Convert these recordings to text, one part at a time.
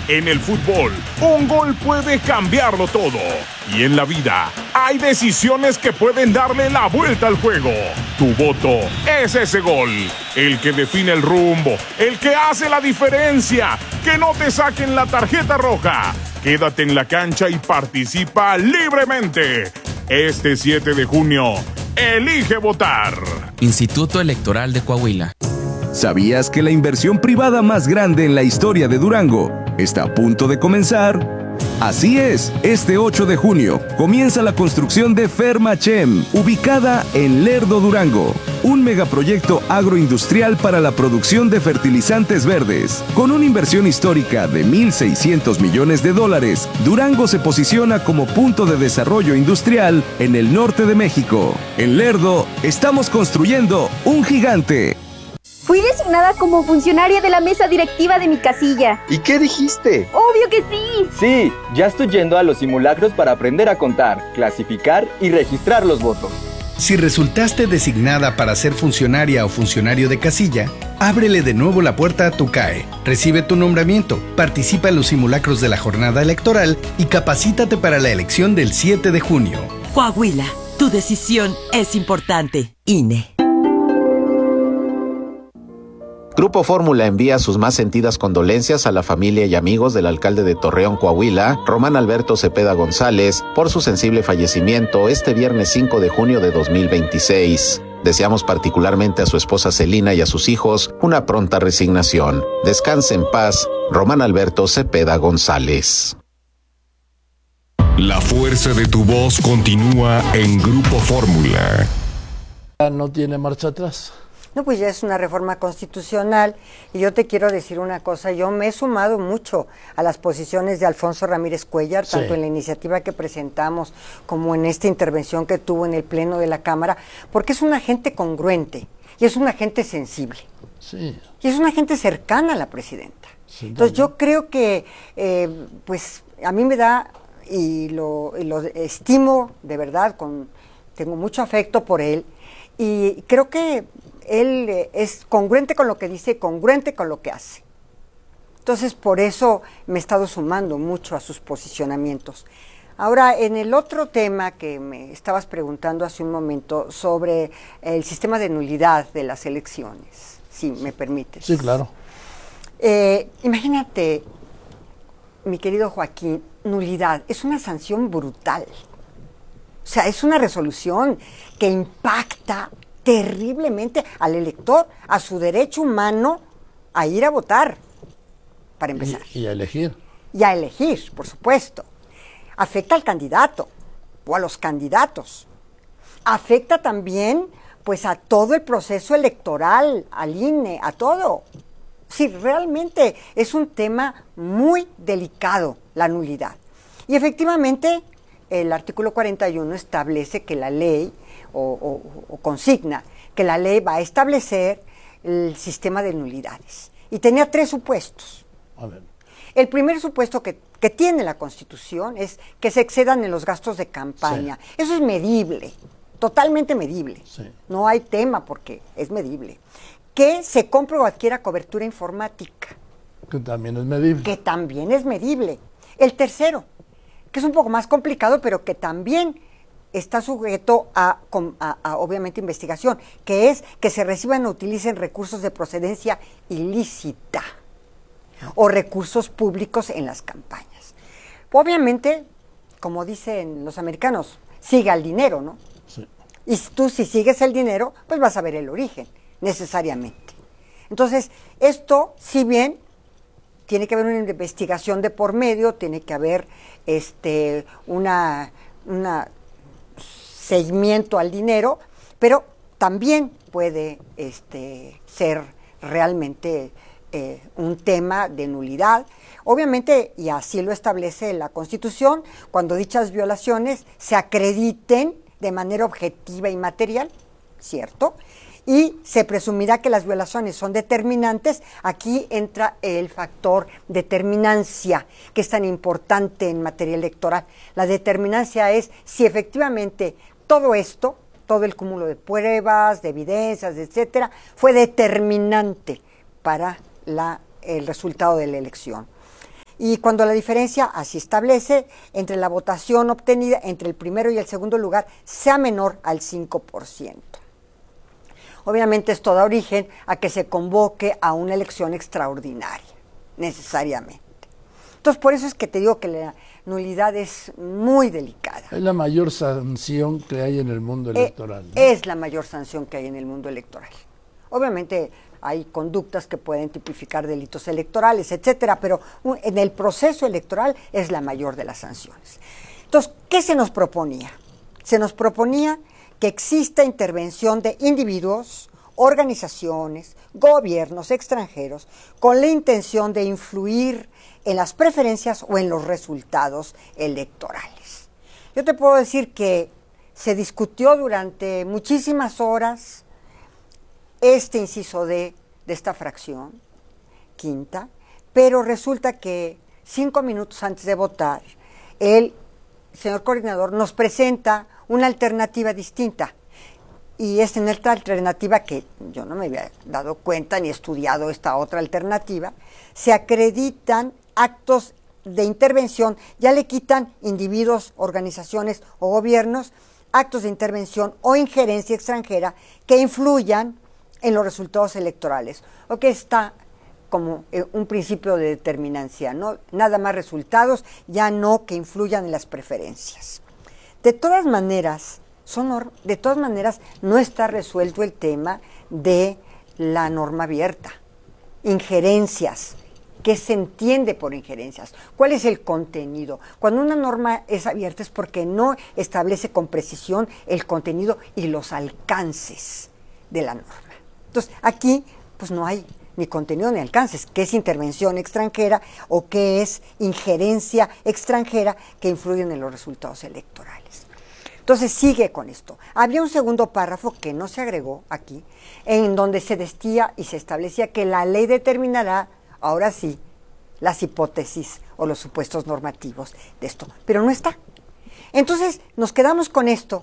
En el fútbol, un gol puede cambiarlo todo. Y en la vida, hay decisiones que pueden darle la vuelta al juego. Tu voto es ese gol, el que define el rumbo, el que hace la diferencia. Que no te saquen la tarjeta roja. Quédate en la cancha y participa libremente. Este 7 de junio, elige votar. Instituto Electoral de Coahuila. ¿Sabías que la inversión privada más grande en la historia de Durango está a punto de comenzar? Así es, este 8 de junio comienza la construcción de Fermachem, ubicada en Lerdo, Durango. Un megaproyecto agroindustrial para la producción de fertilizantes verdes. Con una inversión histórica de $1,600 millones, Durango se posiciona como punto de desarrollo industrial en el norte de México. En Lerdo, estamos construyendo un gigante. Fui designada como funcionaria de la mesa directiva de mi casilla. ¿Y qué dijiste? ¡Obvio que sí! Sí, ya estoy yendo a los simulacros para aprender a contar, clasificar y registrar los votos. Si resultaste designada para ser funcionaria o funcionario de casilla, ábrele de nuevo la puerta a tu CAE, recibe tu nombramiento, participa en los simulacros de la jornada electoral y capacítate para la elección del 7 de junio. Coahuila, tu decisión es importante. INE. Grupo Fórmula envía sus más sentidas condolencias a la familia y amigos del alcalde de Torreón, Coahuila, Román Alberto Cepeda González, por su sensible fallecimiento este viernes 5 de junio de 2026. Deseamos particularmente a su esposa Celina y a sus hijos una pronta resignación. Descanse en paz, Román Alberto Cepeda González. La fuerza de tu voz continúa en Grupo Fórmula. No tiene marcha atrás. No, pues ya es una reforma constitucional y yo te quiero decir una cosa, yo me he sumado mucho a las posiciones de Alfonso Ramírez Cuéllar, tanto en la iniciativa que presentamos como en esta intervención que tuvo en el Pleno de la Cámara, porque es una gente congruente y es una gente sensible. Sí. Y es una gente cercana a la presidenta. Sí, entonces yo creo que, pues a mí me da, y lo estimo de verdad, tengo mucho afecto por él, y creo que él es congruente con lo que dice, congruente con lo que hace. Entonces, por eso me he estado sumando mucho a sus posicionamientos. Ahora, en el otro tema que me estabas preguntando hace un momento, sobre el sistema de nulidad de las elecciones, si me permites. Sí, claro. Imagínate, mi querido Joaquín, nulidad es una sanción brutal. O sea, es una resolución que impacta terriblemente al elector, a su derecho humano a ir a votar, para empezar. Y a elegir. Y a elegir, por supuesto. Afecta al candidato o a los candidatos. Afecta también, pues, a todo el proceso electoral, al INE, a todo. Sí, realmente es un tema muy delicado, la nulidad. Y efectivamente, el artículo 41 establece que la ley o consigna que la ley va a establecer el sistema de nulidades. Y tenía 3 supuestos. A ver. El primer supuesto que tiene la Constitución es que se excedan en los gastos de campaña. Sí. Eso es medible, totalmente medible. Sí. No hay tema porque es medible. Que se compre o adquiera cobertura informática. Que también es medible. Que también es medible. El tercero, que es un poco más complicado, pero que también está sujeto a obviamente investigación, que es que se reciban o utilicen recursos de procedencia ilícita o recursos públicos en las campañas. Obviamente, como dicen los americanos, siga el dinero, ¿no? Sí. Y tú, si sigues el dinero, pues vas a ver el origen, necesariamente. Entonces, esto, si bien tiene que haber una investigación de por medio, tiene que haber una seguimiento al dinero, pero también puede ser realmente un tema de nulidad. Obviamente, y así lo establece la Constitución, cuando dichas violaciones se acrediten de manera objetiva y material, ¿cierto? Y se presumirá que las violaciones son determinantes. Aquí entra el factor determinancia, que es tan importante en materia electoral. La determinancia es si efectivamente todo esto, todo el cúmulo de pruebas, de evidencias, etcétera, fue determinante para el resultado de la elección. y cuando la diferencia, así establece, entre la votación obtenida entre el primero y el segundo lugar sea menor al 5%. Obviamente esto da origen a que se convoque a una elección extraordinaria, necesariamente. Entonces, por eso es que te digo que la nulidad es muy delicada. Es la mayor sanción que hay en el mundo electoral, ¿no? Es la mayor sanción que hay en el mundo electoral. Obviamente hay conductas que pueden tipificar delitos electorales, etcétera, pero en el proceso electoral es la mayor de las sanciones. Entonces, ¿qué se nos proponía? Se nos proponía que exista intervención de individuos, organizaciones, gobiernos extranjeros, con la intención de influir en las preferencias o en los resultados electorales. Yo te puedo decir que se discutió durante muchísimas horas este inciso de esta fracción, quinta, pero resulta que 5 minutos antes de votar, el señor coordinador nos presenta una alternativa distinta. Y es en esta alternativa que yo no me había dado cuenta ni estudiado esta otra alternativa, se acreditan actos de intervención, ya le quitan individuos, organizaciones o gobiernos, actos de intervención o injerencia extranjera que influyan en los resultados electorales, o que está como un principio de determinancia, ¿no? Nada más resultados, ya no que influyan en las preferencias. De todas maneras, no está resuelto el tema de la norma abierta. Injerencias. ¿Qué se entiende por injerencias? ¿Cuál es el contenido? Cuando una norma es abierta es porque no establece con precisión el contenido y los alcances de la norma. Entonces, aquí pues no hay ni contenido ni alcances. ¿Qué es intervención extranjera o qué es injerencia extranjera que influyen en los resultados electorales? Entonces sigue con esto. Había un segundo párrafo que no se agregó aquí, en donde se decía y se establecía que la ley determinará, ahora sí, las hipótesis o los supuestos normativos de esto, pero no está. Entonces nos quedamos con esto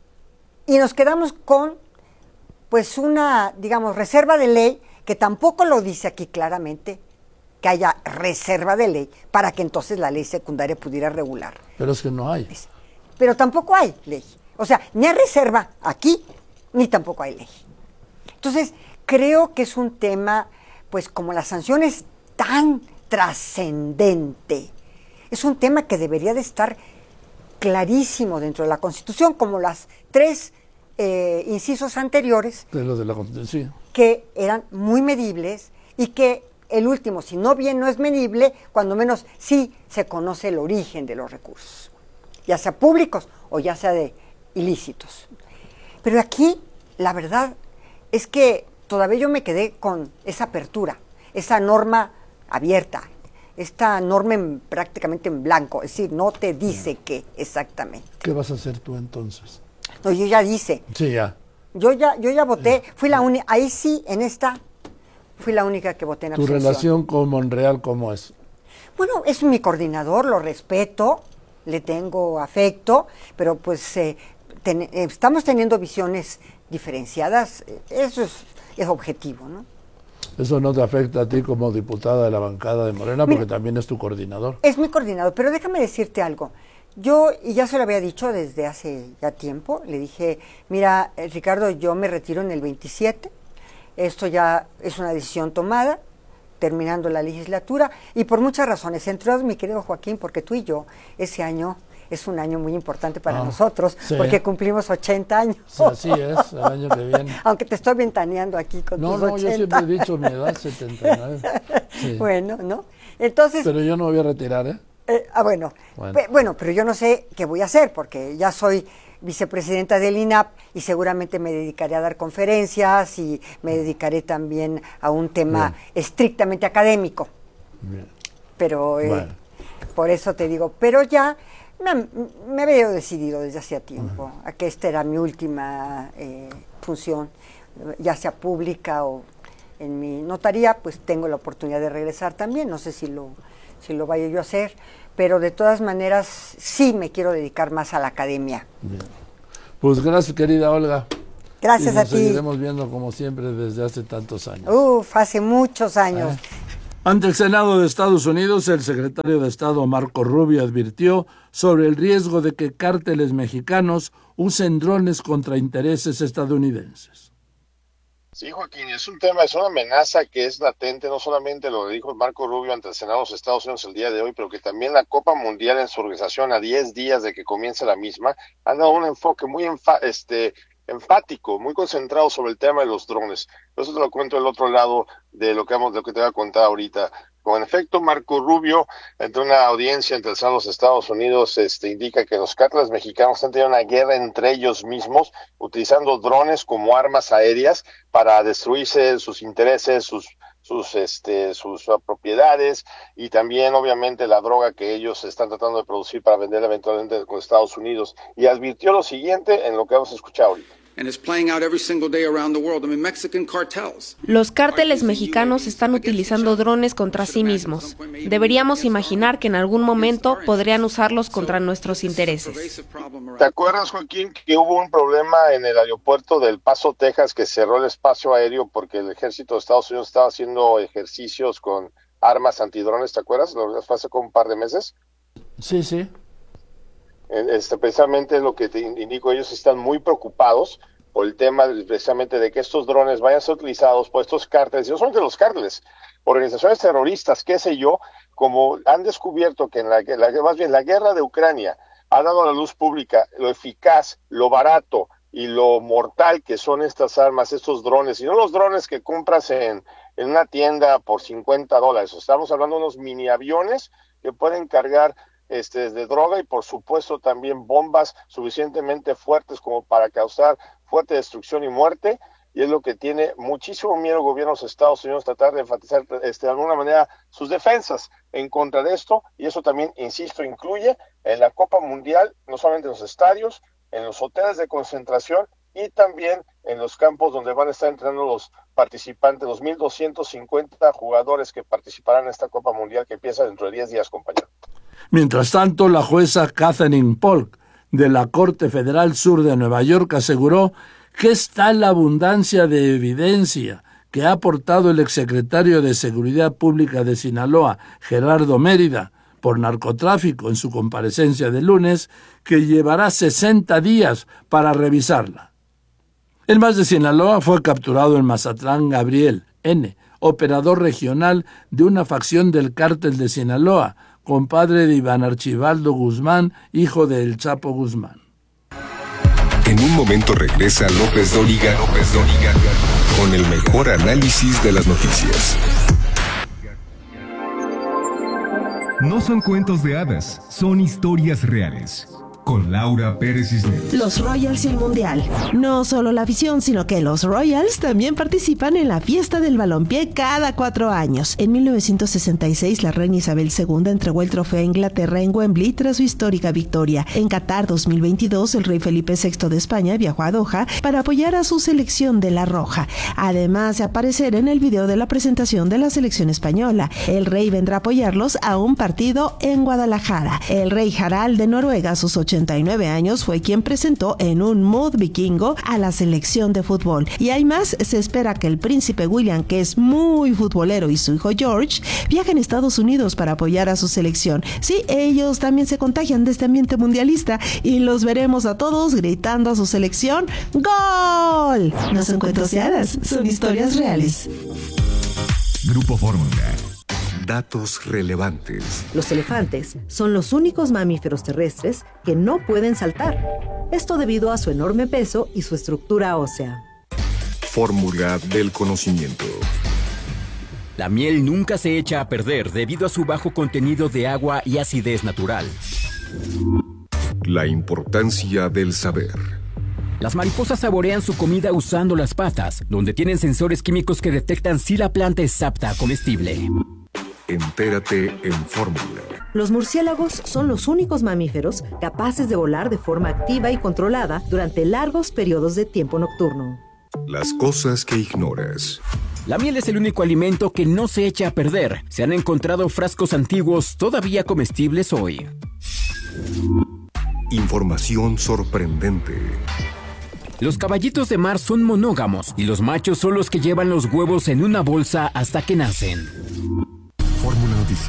y nos quedamos con pues una, digamos, reserva de ley que tampoco lo dice aquí claramente, que haya reserva de ley para que entonces la ley secundaria pudiera regular. Pero es que no hay. Pero tampoco hay ley. O sea, ni hay reserva aquí, ni tampoco hay ley. Entonces, creo que es un tema, pues como la sanción es tan trascendente, es un tema que debería de estar clarísimo dentro de la Constitución, como las 3 incisos anteriores, De lo de la Constitución. que eran muy medibles y que el último, si no bien no es medible, cuando menos sí se conoce el origen de los recursos, ya sea públicos o ya sea de ilícitos. Pero aquí, la verdad es que todavía yo me quedé con esa apertura, esa norma abierta, esta norma prácticamente en blanco, es decir, no te dice qué exactamente. ¿Qué vas a hacer tú entonces? No, yo ya dice. Sí, ya. Yo ya voté, fui la única, ahí sí, en esta, fui la única que voté en ¿Tu abstención. relación con Monreal cómo es? Bueno, es mi coordinador, lo respeto, le tengo afecto, pero pues estamos teniendo visiones diferenciadas, eso es objetivo, ¿no? Eso no te afecta a ti como diputada de la bancada de Morena, porque también es tu coordinador. Es mi coordinador, pero déjame decirte algo. Yo, y ya se lo había dicho desde hace ya tiempo, le dije, mira, Ricardo, yo me retiro en el 27, esto ya es una decisión tomada, terminando la legislatura, y por muchas razones, entre otras, mi querido Joaquín, porque tú y yo, ese año es un año muy importante para nosotros, sí, porque cumplimos 80 años. Sí, así es, el año que viene. Aunque te estoy ventaneando aquí con tus 80. No, yo siempre he dicho mi edad, 79. Sí. Bueno, ¿no? Entonces... Pero yo no me voy a retirar, ¿eh? Bueno, pero yo no sé qué voy a hacer, porque ya soy vicepresidenta del INAP y seguramente me dedicaré a dar conferencias y me dedicaré también a un tema estrictamente académico. Bien. Pero por eso te digo, pero ya me había decidido desde hacía tiempo a que esta era mi última función, ya sea pública o en mi notaría, pues tengo la oportunidad de regresar también, no sé si lo vaya yo a hacer, pero de todas maneras sí me quiero dedicar más a la academia. Bien. Pues gracias, querida Olga. Gracias a ti. Nos seguiremos viendo como siempre desde hace tantos años. Hace muchos años. Ante el Senado de Estados Unidos, el secretario de Estado Marco Rubio advirtió sobre el riesgo de que cárteles mexicanos usen drones contra intereses estadounidenses. Sí, Joaquín, es una amenaza que es latente, no solamente lo dijo Marco Rubio ante el Senado de los Estados Unidos el día de hoy, pero que también la Copa Mundial en su organización a 10 días de que comience la misma, han dado un enfoque muy enfático, muy concentrado sobre el tema de los drones. Eso te lo cuento del otro lado de lo que te voy a contar ahorita. Con efecto, Marco Rubio, entre una audiencia entre los Estados Unidos, indica que los cárteles mexicanos están teniendo una guerra entre ellos mismos, utilizando drones como armas aéreas para destruirse sus intereses, sus propiedades y también obviamente la droga que ellos están tratando de producir para vender eventualmente con Estados Unidos. Y advirtió lo siguiente en lo que vamos a escuchar ahorita. Los cárteles mexicanos están utilizando drones contra sí mismos. Deberíamos imaginar que en algún momento podrían usarlos contra nuestros intereses. ¿Te acuerdas, Joaquín, que hubo un problema en el aeropuerto del Paso, Texas, que cerró el espacio aéreo porque el ejército de Estados Unidos estaba haciendo ejercicios con armas antidrones? ¿Te acuerdas? Fue hace como un par de meses. Sí, sí. Precisamente lo que te indico, ellos están muy preocupados por el tema precisamente de que estos drones vayan a ser utilizados por estos cárteles, y no solamente los cárteles, organizaciones terroristas, qué sé yo, como han descubierto que la guerra de Ucrania ha dado a la luz pública lo eficaz, lo barato y lo mortal que son estas armas, estos drones, y no los drones que compras en una tienda por $50. Estamos hablando de unos mini aviones que pueden cargar de droga y por supuesto también bombas suficientemente fuertes como para causar fuerte destrucción y muerte, y es lo que tiene muchísimo miedo el gobierno de los Estados Unidos, tratar de enfatizar de alguna manera sus defensas en contra de esto, y eso también, insisto, incluye en la Copa Mundial, no solamente en los estadios, en los hoteles de concentración y también en los campos donde van a estar entrenando los participantes, los 1,250 jugadores que participarán en esta Copa Mundial que empieza dentro de 10 días, compañero. Mientras tanto, la jueza Catherine Polk de la Corte Federal Sur de Nueva York aseguró que es tal la abundancia de evidencia que ha aportado el exsecretario de Seguridad Pública de Sinaloa, Gerardo Mérida, por narcotráfico en su comparecencia de lunes, que llevará 60 días para revisarla. El más de Sinaloa fue capturado en Mazatlán Gabriel N., operador regional de una facción del cártel de Sinaloa, compadre de Iván Archibaldo Guzmán, hijo de El Chapo Guzmán. En un momento regresa López Dóriga con el mejor análisis de las noticias. No son cuentos de hadas, son historias reales. Con Laura Pérez Cisneros. Los Royals y el Mundial. No solo la afición, sino que los Royals también participan en la fiesta del balompié cada 4 años. En 1966, la reina Isabel II entregó el trofeo a Inglaterra en Wembley tras su histórica victoria. En Qatar 2022, el rey Felipe VI de España viajó a Doha para apoyar a su selección de la Roja. Además de aparecer en el video de la presentación de la selección española, el rey vendrá a apoyarlos a un partido en Guadalajara. El rey Harald de Noruega, a sus 89 años, fue quien presentó en un mood vikingo a la selección de fútbol. Y hay más, se espera que el príncipe William, que es muy futbolero, y su hijo George viajen a Estados Unidos para apoyar a su selección. Sí, ellos también se contagian de este ambiente mundialista y los veremos a todos gritando a su selección ¡Gol! No son cuentos de hadas, son historias reales. Grupo Fórmula. Datos relevantes. Los elefantes son los únicos mamíferos terrestres que no pueden saltar. Esto debido a su enorme peso y su estructura ósea. Fórmula del conocimiento. La miel nunca se echa a perder debido a su bajo contenido de agua y acidez natural. La importancia del saber. Las mariposas saborean su comida usando las patas, donde tienen sensores químicos que detectan si la planta es apta comestible. Entérate en Fórmula. Los murciélagos son los únicos mamíferos capaces de volar de forma activa y controlada durante largos periodos de tiempo nocturno. Las cosas que ignoras. La miel es el único alimento que no se echa a perder. Se han encontrado frascos antiguos todavía comestibles hoy. Información sorprendente. Los caballitos de mar son monógamos y los machos son los que llevan los huevos en una bolsa hasta que nacen.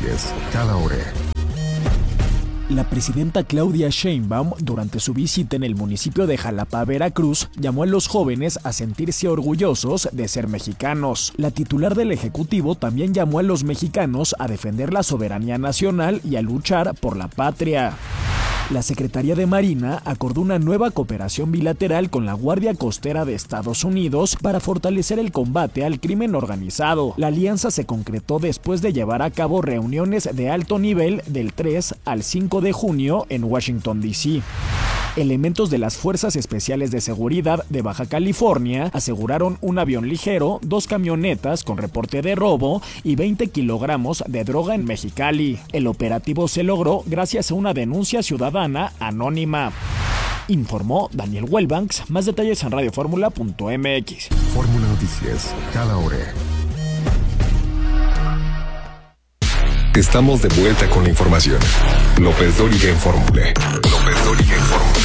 noticias cada hora. La presidenta Claudia Sheinbaum, durante su visita en el municipio de Jalapa, Veracruz, llamó a los jóvenes a sentirse orgullosos de ser mexicanos. La titular del Ejecutivo también llamó a los mexicanos a defender la soberanía nacional y a luchar por la patria. La Secretaría de Marina acordó una nueva cooperación bilateral con la Guardia Costera de Estados Unidos para fortalecer el combate al crimen organizado. La alianza se concretó después de llevar a cabo reuniones de alto nivel del 3 al 5 de junio en Washington, D.C. Elementos de las Fuerzas Especiales de Seguridad de Baja California aseguraron un avión ligero, 2 camionetas con reporte de robo y 20 kilogramos de droga en Mexicali. El operativo se logró gracias a una denuncia ciudadana anónima. Informó Daniel Wellbanks. Más detalles en radioformula.mx. Fórmula Noticias, cada hora. Estamos de vuelta con la información. López Dóriga en Fórmula. López Dóriga en Fórmula.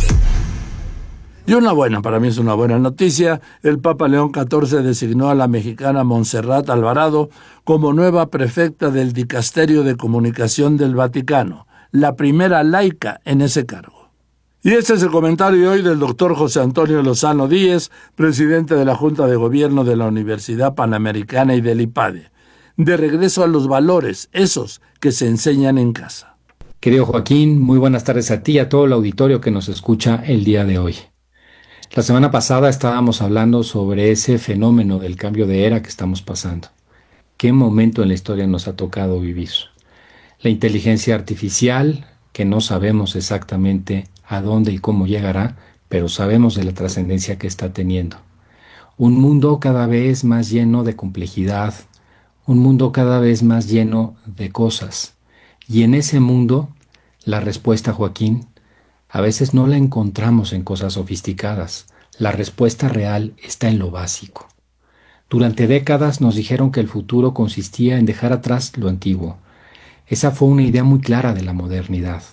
Y para mí es una buena noticia, el Papa León XIV designó a la mexicana Montserrat Alvarado como nueva prefecta del Dicasterio de Comunicación del Vaticano, la primera laica en ese cargo. Y este es el comentario hoy del doctor José Antonio Lozano Díez, presidente de la Junta de Gobierno de la Universidad Panamericana y del IPADE. De regreso a los valores, esos que se enseñan en casa. Querido Joaquín, muy buenas tardes a ti y a todo el auditorio que nos escucha el día de hoy. La semana pasada estábamos hablando sobre ese fenómeno del cambio de era que estamos pasando. ¿Qué momento en la historia nos ha tocado vivir? La inteligencia artificial, que no sabemos exactamente a dónde y cómo llegará, pero sabemos de la trascendencia que está teniendo. Un mundo cada vez más lleno de complejidad, un mundo cada vez más lleno de cosas. Y en ese mundo, la respuesta, Joaquín, a veces no la encontramos en cosas sofisticadas. La respuesta real está en lo básico. Durante décadas nos dijeron que el futuro consistía en dejar atrás lo antiguo. Esa fue una idea muy clara de la modernidad.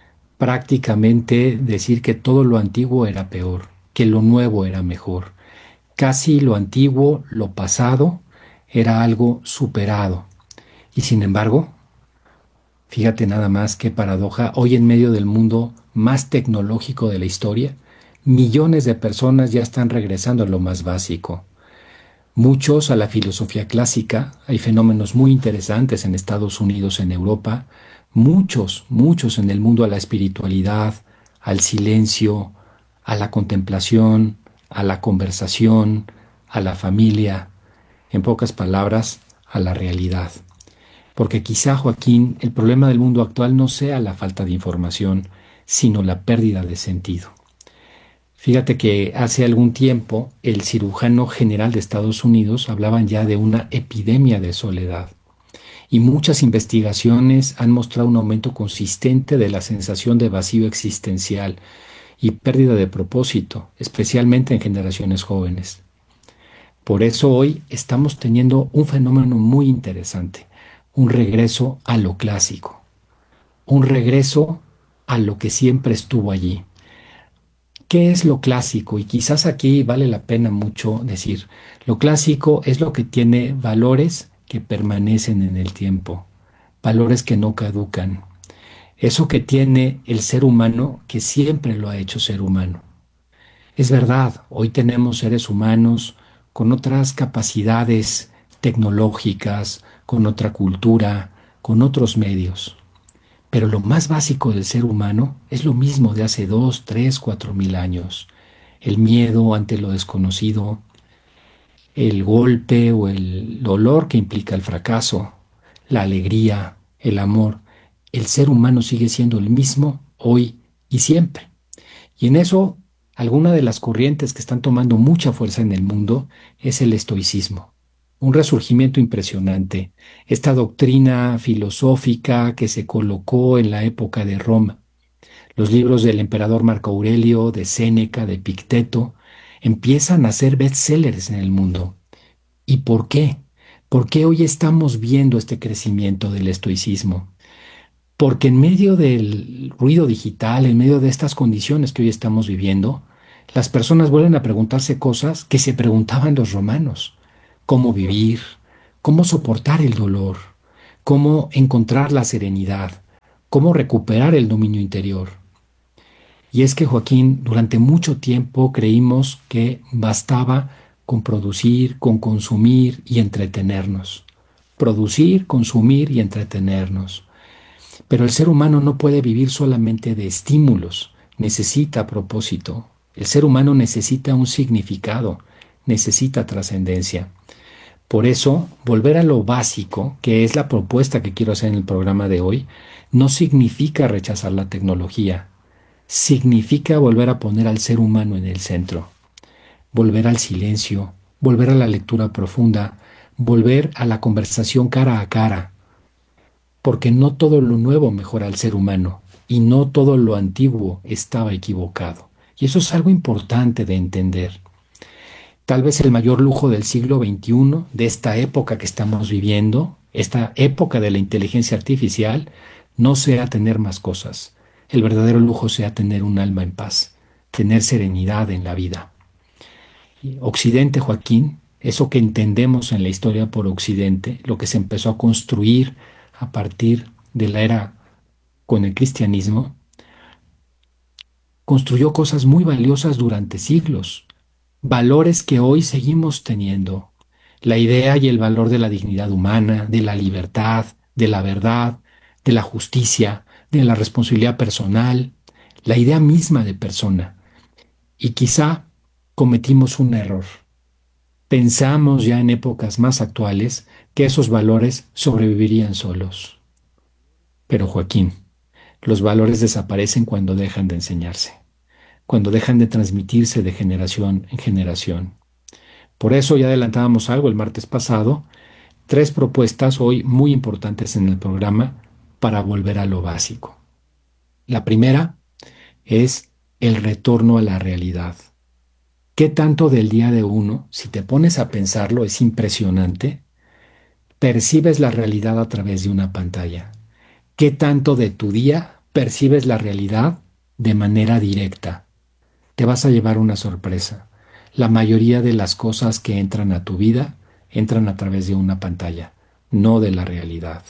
Prácticamente decir que todo lo antiguo era peor, que lo nuevo era mejor. Casi lo antiguo, lo pasado, era algo superado. Y sin embargo, fíjate nada más qué paradoja, hoy en medio del mundo más tecnológico de la historia, millones de personas ya están regresando a lo más básico. Muchos a la filosofía clásica, hay fenómenos muy interesantes en Estados Unidos, en Europa, muchos en el mundo a la espiritualidad, al silencio, a la contemplación, a la conversación, a la familia, en pocas palabras, a la realidad. Porque quizá, Joaquín, el problema del mundo actual no sea la falta de información, sino la pérdida de sentido. Fíjate que hace algún tiempo el cirujano general de Estados Unidos hablaban ya de una epidemia de soledad. Y muchas investigaciones han mostrado un aumento consistente de la sensación de vacío existencial y pérdida de propósito, especialmente en generaciones jóvenes. Por eso hoy estamos teniendo un fenómeno muy interesante, un regreso a lo clásico, un regreso a lo que siempre estuvo allí. ¿Qué es lo clásico? Y quizás aquí vale la pena mucho decir, lo clásico es lo que tiene valores que permanecen en el tiempo, valores que no caducan. Eso que tiene el ser humano que siempre lo ha hecho ser humano. Es verdad, hoy tenemos seres humanos con otras capacidades tecnológicas, con otra cultura, con otros medios. Pero lo más básico del ser humano es lo mismo de hace 2, 3, 4,000 años. El miedo ante lo desconocido, el golpe o el dolor que implica el fracaso, la alegría, el amor. El ser humano sigue siendo el mismo hoy y siempre. Y en eso, alguna de las corrientes que están tomando mucha fuerza en el mundo es el estoicismo. Un resurgimiento impresionante, esta doctrina filosófica que se colocó en la época de Roma. Los libros del emperador Marco Aurelio, de Séneca, de Epicteto, empiezan a ser bestsellers en el mundo. ¿Y por qué? ¿Por qué hoy estamos viendo este crecimiento del estoicismo? Porque en medio del ruido digital, en medio de estas condiciones que hoy estamos viviendo, las personas vuelven a preguntarse cosas que se preguntaban los romanos. Cómo vivir, cómo soportar el dolor, cómo encontrar la serenidad, cómo recuperar el dominio interior. Y es que, Joaquín, durante mucho tiempo creímos que bastaba con producir, con consumir y entretenernos. Producir, consumir y entretenernos. Pero el ser humano no puede vivir solamente de estímulos, necesita propósito. El ser humano necesita un significado, necesita trascendencia. Por eso, volver a lo básico, que es la propuesta que quiero hacer en el programa de hoy, no significa rechazar la tecnología, significa volver a poner al ser humano en el centro, volver al silencio, volver a la lectura profunda, volver a la conversación cara a cara, porque no todo lo nuevo mejora al ser humano y no todo lo antiguo estaba equivocado. Y eso es algo importante de entender. Tal vez el mayor lujo del siglo XXI, de esta época que estamos viviendo, esta época de la inteligencia artificial, no sea tener más cosas. El verdadero lujo sea tener un alma en paz, tener serenidad en la vida. Occidente, Joaquín, eso que entendemos en la historia por Occidente, lo que se empezó a construir a partir de la era con el cristianismo, construyó cosas muy valiosas durante siglos, valores que hoy seguimos teniendo, la idea y el valor de la dignidad humana, de la libertad, de la verdad, de la justicia, de la responsabilidad personal, la idea misma de persona. Y quizá cometimos un error. Pensamos ya en épocas más actuales que esos valores sobrevivirían solos. Pero Joaquín, los valores desaparecen cuando dejan de enseñarse, cuando dejan de transmitirse de generación en generación. Por eso ya adelantábamos algo el martes pasado, 3 propuestas hoy muy importantes en el programa para volver a lo básico. La primera es el retorno a la realidad. ¿Qué tanto del día de uno, si te pones a pensarlo, es impresionante, percibes la realidad a través de una pantalla? ¿Qué tanto de tu día percibes la realidad de manera directa? Te vas a llevar una sorpresa. La mayoría de las cosas que entran a tu vida entran a través de una pantalla, no de la realidad.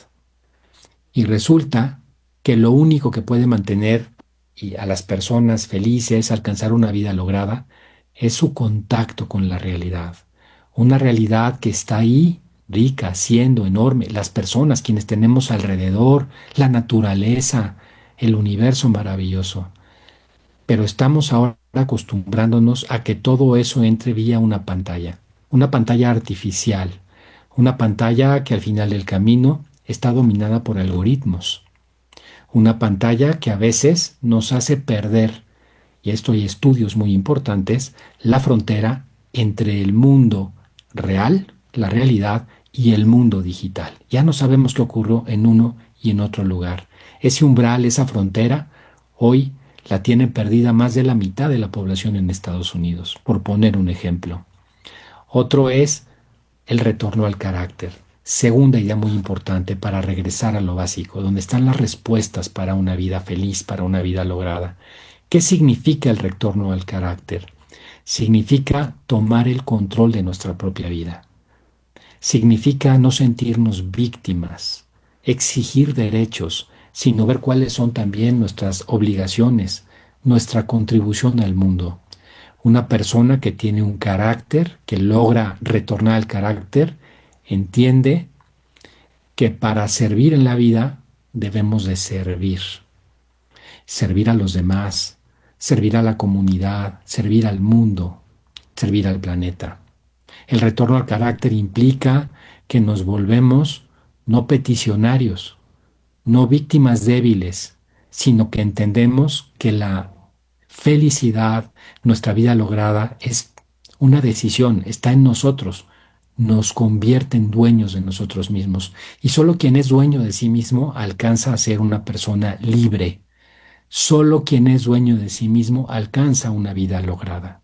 Y resulta que lo único que puede mantener a las personas felices, alcanzar una vida lograda, es su contacto con la realidad. Una realidad que está ahí, rica, siendo enorme. Las personas, quienes tenemos alrededor, la naturaleza, el universo maravilloso. Pero estamos ahora acostumbrándonos a que todo eso entre vía una pantalla artificial, una pantalla que al final del camino está dominada por algoritmos, una pantalla que a veces nos hace perder, y esto hay estudios muy importantes, la frontera entre el mundo real, la realidad, y el mundo digital. Ya no sabemos qué ocurrió en uno y en otro lugar. Ese umbral, esa frontera, hoy la tiene perdida más de la mitad de la población en Estados Unidos, por poner un ejemplo. Otro es el retorno al carácter. Segunda idea muy importante para regresar a lo básico, donde están las respuestas para una vida feliz, para una vida lograda. ¿Qué significa el retorno al carácter? Significa tomar el control de nuestra propia vida. Significa no sentirnos víctimas, exigir derechos, sino ver cuáles son también nuestras obligaciones, nuestra contribución al mundo. Una persona que tiene un carácter, que logra retornar al carácter, entiende que para servir en la vida debemos de servir. Servir a los demás, servir a la comunidad, servir al mundo, servir al planeta. El retorno al carácter implica que nos volvemos no peticionarios, no víctimas débiles, sino que entendemos que la felicidad, nuestra vida lograda, es una decisión, está en nosotros, nos convierte en dueños de nosotros mismos. Y solo quien es dueño de sí mismo alcanza a ser una persona libre. Solo quien es dueño de sí mismo alcanza una vida lograda.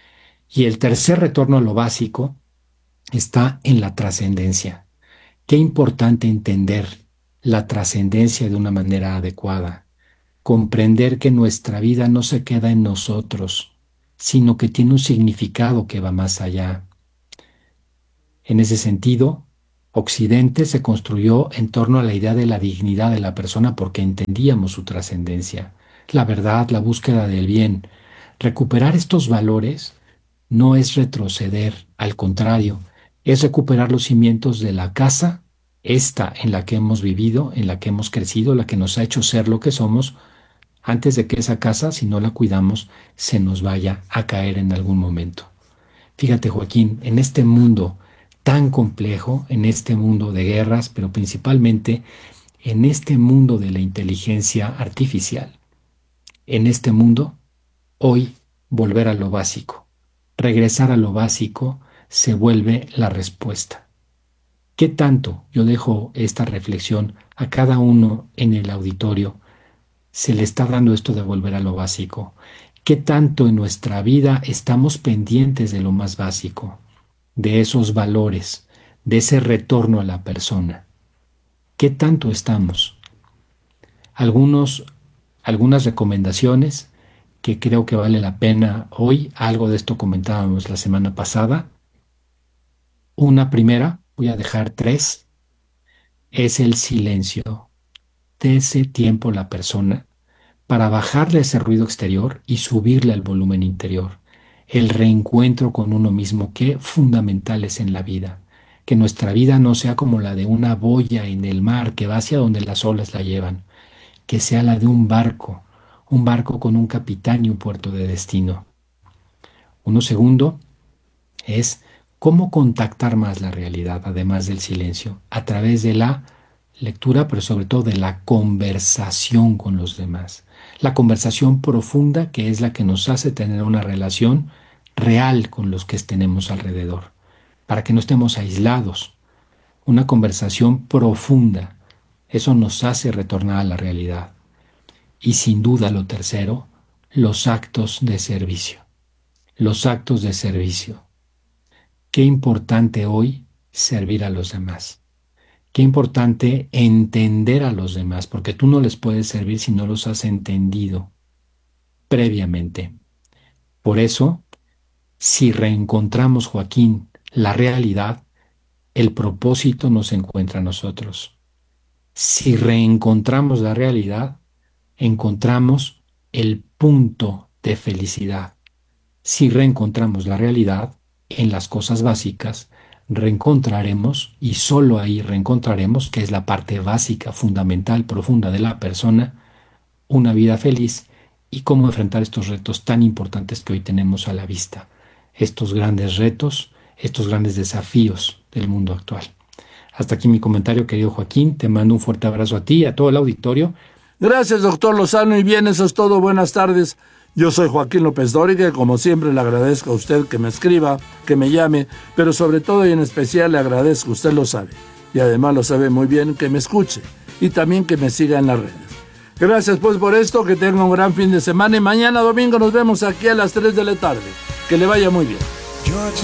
Y el tercer retorno a lo básico está en la trascendencia. Qué importante entender la trascendencia de una manera adecuada. Comprender que nuestra vida no se queda en nosotros, sino que tiene un significado que va más allá. En ese sentido, Occidente se construyó en torno a la idea de la dignidad de la persona porque entendíamos su trascendencia, la verdad, la búsqueda del bien. Recuperar estos valores no es retroceder, al contrario, es recuperar los cimientos de la casa, esta en la que hemos vivido, en la que hemos crecido, la que nos ha hecho ser lo que somos, antes de que esa casa, si no la cuidamos, se nos vaya a caer en algún momento. Fíjate, Joaquín, en este mundo tan complejo, en este mundo de guerras, pero principalmente en este mundo de la inteligencia artificial, en este mundo, hoy volver a lo básico, regresar a lo básico, se vuelve la respuesta. ¿Qué tanto, yo dejo esta reflexión a cada uno en el auditorio, se le está dando esto de volver a lo básico? ¿Qué tanto en nuestra vida estamos pendientes de lo más básico, de esos valores, de ese retorno a la persona? ¿Qué tanto estamos? Algunas recomendaciones que creo que vale la pena hoy, algo de esto comentábamos la semana pasada. Una primera, voy a dejar 3, es el silencio. Dese tiempo la persona para bajarle ese ruido exterior y subirle al volumen interior. El reencuentro con uno mismo, qué fundamental es en la vida. Que nuestra vida no sea como la de una boya en el mar que va hacia donde las olas la llevan. Que sea la de un barco con un capitán y un puerto de destino. Uno segundo es cómo contactar más la realidad, además del silencio, a través de la lectura, pero sobre todo de la conversación con los demás. La conversación profunda, que es la que nos hace tener una relación real con los que tenemos alrededor, para que no estemos aislados. Una conversación profunda, eso nos hace retornar a la realidad. Y sin duda lo tercero, los actos de servicio. Los actos de servicio. Qué importante hoy servir a los demás. Qué importante entender a los demás, porque tú no les puedes servir si no los has entendido previamente. Por eso, si reencontramos, Joaquín, la realidad, el propósito nos encuentra a nosotros. Si reencontramos la realidad, encontramos el punto de felicidad. Si reencontramos la realidad en las cosas básicas, reencontraremos, y solo ahí reencontraremos, que es la parte básica, fundamental, profunda de la persona, una vida feliz y cómo enfrentar estos retos tan importantes que hoy tenemos a la vista, estos grandes retos, estos grandes desafíos del mundo actual. Hasta aquí mi comentario, querido Joaquín. Te mando un fuerte abrazo a ti y a todo el auditorio. Gracias, doctor Lozano, y bien, eso es todo. Buenas tardes. Yo soy Joaquín López Dóriga y como siempre le agradezco a usted que me escriba, que me llame, pero sobre todo y en especial le agradezco, usted lo sabe, y además lo sabe muy bien, que me escuche y también que me siga en las redes. Gracias pues por esto, que tenga un gran fin de semana y mañana domingo nos vemos aquí a las 3 de la tarde. Que le vaya muy bien.